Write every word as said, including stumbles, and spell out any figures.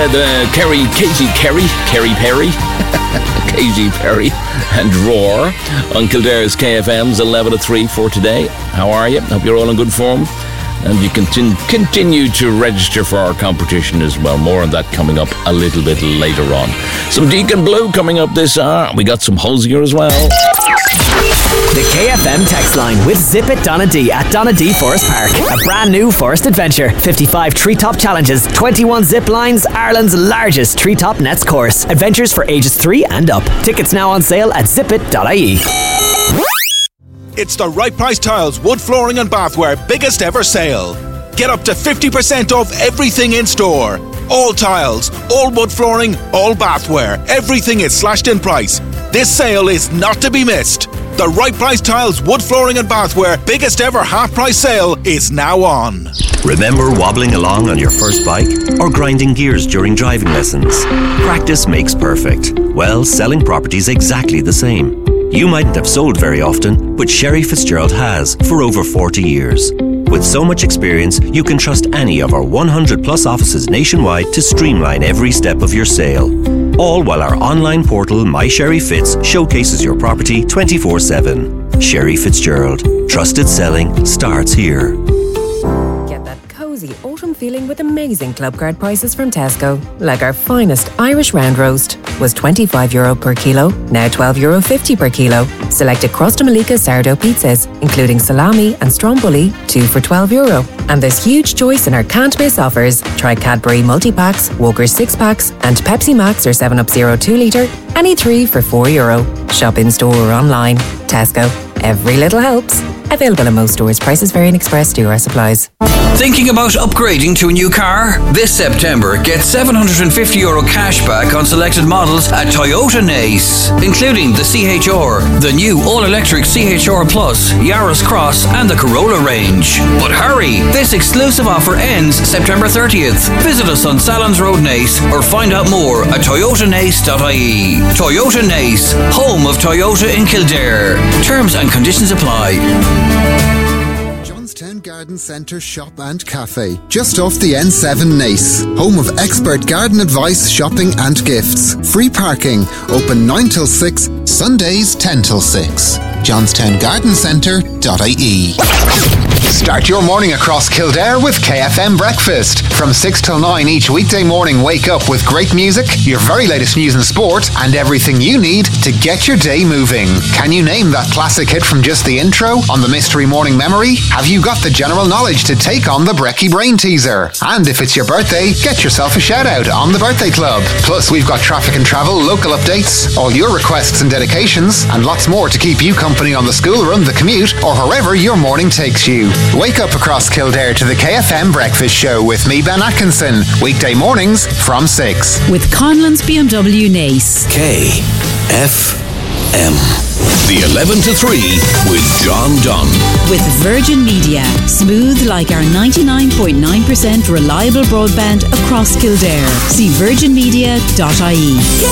uh, the Kerry, Katy Kerry, Kerry Perry, Katy Perry, and Roar on Kildare's K F M's eleven to three for today. How are you? Hope you're all in good form. And you continue continue to register for our competition as well. More on that coming up a little bit later on. Some Deacon Blue coming up this hour. We got some Hosier as well. The K F M text line with Zip It Donna D at Donna D Forest Park. A brand new forest adventure. fifty-five treetop challenges, twenty-one zip lines, Ireland's largest treetop nets course. Adventures for ages three and up. Tickets now on sale at zip it dot I E. It's the Right Price Tiles Wood Flooring and Bathware biggest ever sale. Get up to fifty percent off everything in store. All tiles, all wood flooring, all bathware. Everything is slashed in price. This sale is not to be missed. The Right Price Tiles Wood Flooring and Bathware biggest ever half price sale is now on. Remember wobbling along on your first bike or grinding gears during driving lessons? Practice makes perfect. Well, selling property's exactly the same. You mightn't have sold very often, but Sherry Fitzgerald has for over forty years. With so much experience, you can trust any of our one hundred plus offices nationwide to streamline every step of your sale. All while our online portal, My Sherry Fitz, showcases your property twenty-four seven. Sherry Fitzgerald. Trusted selling starts here. Get that cozy autumn feeling with amazing club card prices from Tesco. Like our finest Irish round roast was twenty-five euro per kilo, now twelve euro fifty per kilo. Selected Crosta Malika sourdough pizzas, including salami and stromboli, two for twelve euro. And there's huge choice in our can't miss offers. Try Cadbury multi-packs, Walker's six packs, and Pepsi Max or seven up Zero two litre, any three for four euro. Shop in store or online. Tesco. Every little helps. Available in most stores. Prices vary and express to our supplies. Thinking about upgrading to a new car? This September, get seven hundred fifty euro cash back on selected models at Toyota Nace, including the C H R, the new all-electric C H R Plus, Yaris Cross, and the Corolla range. But hurry! This exclusive offer ends September thirtieth. Visit us on Salons Road Nace or find out more at toyota nace dot I E. Toyota Nace, home of Toyota in Kildare. Terms and conditions apply. Johnstown Garden Centre Shop and Cafe, just off the N seven Nace. Home of expert garden advice, shopping and gifts. Free parking, open nine till six, Sundays ten till six. johnstown garden centre dot I E. Start your morning across Kildare with K F M Breakfast. From six till nine each weekday morning, wake up with great music, your very latest news and sport, and everything you need to get your day moving. Can you name that classic hit from just the intro on the Mystery Morning Memory? Have you got the general knowledge to take on the Brecky Brain Teaser? And if it's your birthday, get yourself a shout out on the Birthday Club. Plus, we've got traffic and travel, local updates, all your requests and dedications, and lots more to keep you company on the school run, the commute, or wherever your morning takes you. Wake up across Kildare to the K F M Breakfast Show with me, Ben Atkinson, weekday mornings from six. With Conlon's B M W Nace. K F M. The eleven to three with John Dunn. With Virgin Media. Smooth like our ninety-nine point nine percent reliable broadband across Kildare. See virgin media dot I E.